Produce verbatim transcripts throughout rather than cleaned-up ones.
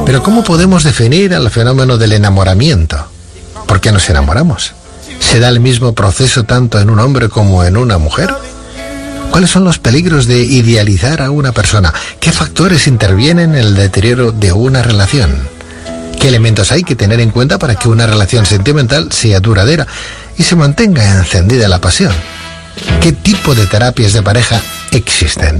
Pero ¿cómo podemos definir el fenómeno del enamoramiento? ¿Por qué nos enamoramos? ¿Se da el mismo proceso tanto en un hombre como en una mujer? ¿Cuáles son los peligros de idealizar a una persona? ¿Qué factores intervienen en el deterioro de una relación? ¿Qué elementos hay que tener en cuenta para que una relación sentimental sea duradera y se mantenga encendida la pasión? ¿Qué tipo de terapias de pareja existen?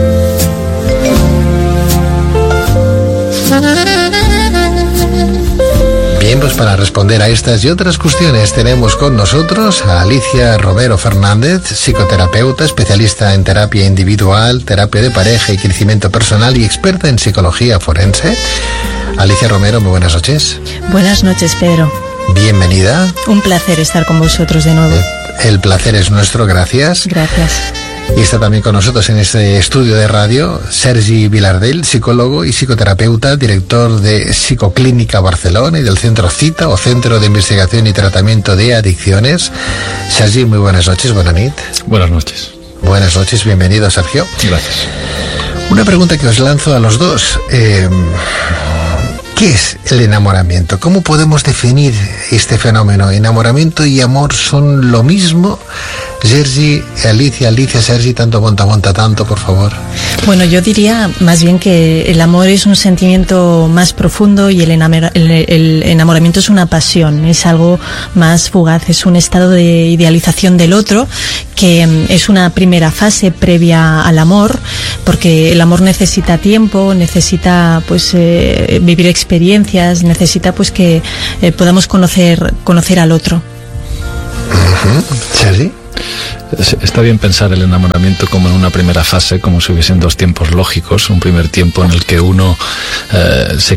Bien, pues para responder a estas y otras cuestiones tenemos con nosotros a Alicia Romero Fernández, psicoterapeuta, especialista en terapia individual, terapia de pareja y crecimiento personal y experta en psicología forense. Alicia Romero, muy buenas noches. Buenas noches, Pedro. Bienvenida. Un placer estar con vosotros de nuevo. El placer es nuestro, gracias. Gracias. Y está también con nosotros en este estudio de radio Sergi Vilardell, psicólogo y psicoterapeuta, director de Psicoclínica Barcelona y del Centro Cita, o Centro de Investigación y Tratamiento de Adicciones. Sergi, muy buenas noches, buenas noches. Buenas noches. Buenas noches, bienvenido, Sergio. Gracias. Una pregunta que os lanzo a los dos. Eh, ¿Qué es el enamoramiento? ¿Cómo podemos definir este fenómeno? ¿Enamoramiento y amor son lo mismo? Sergi, Alicia, Alicia, Sergi, tanto monta, monta tanto, por favor. Bueno, yo diría más bien que el amor es un sentimiento más profundo y el, enamor, el, el enamoramiento es una pasión, es algo más fugaz, es un estado de idealización del otro que es una primera fase previa al amor, porque el amor necesita tiempo, necesita pues eh, vivir experiencias, necesita pues que eh, podamos conocer, conocer al otro. Uh-huh. ¿Sergi? Está bien pensar el enamoramiento como en una primera fase, como si hubiesen dos tiempos lógicos. Un primer tiempo en el que uno eh, se